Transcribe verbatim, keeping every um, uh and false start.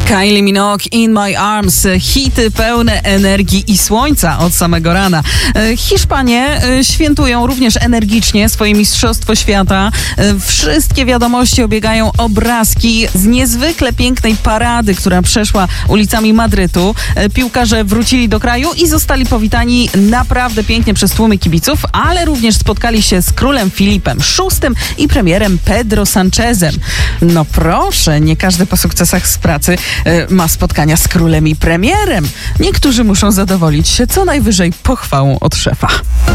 Kylie Minogue, In My Arms, hity pełne energii i słońca od samego rana. Hiszpanie świętują również energicznie swoje Mistrzostwo Świata. Wszystkie wiadomości obiegają obrazki z niezwykle pięknej parady, która przeszła ulicami Madrytu. Piłkarze wrócili do kraju i zostali powitani naprawdę pięknie przez tłumy kibiców, ale również spotkali się z królem Filipem szóstym i premierem Pedro Sanchezem. No proszę, nie każdy po sukcesach z pracy ma spotkania z królem i premierem. Niektórzy muszą zadowolić się co najwyżej pochwałą od szefa.